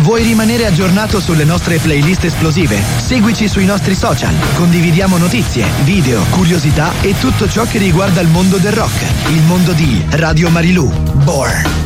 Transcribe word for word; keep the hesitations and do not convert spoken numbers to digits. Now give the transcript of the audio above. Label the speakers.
Speaker 1: Vuoi rimanere aggiornato sulle nostre playlist esplosive? Seguici sui nostri social. Condividiamo notizie, video, curiosità e tutto ciò che riguarda il mondo del rock. Il mondo di Radio Marilù. Bore.